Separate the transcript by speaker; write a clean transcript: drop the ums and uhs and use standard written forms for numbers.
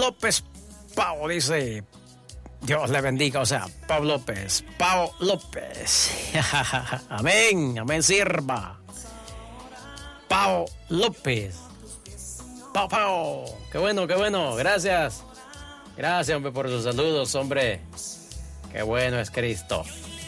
Speaker 1: López Pau, dice. Dios le bendiga, o sea, Pau López. Pau López. Amén, amén, sirva. Pau López. Pau, Pau. Qué bueno, gracias. Gracias, hombre, por sus saludos, hombre. Qué bueno es Cristo.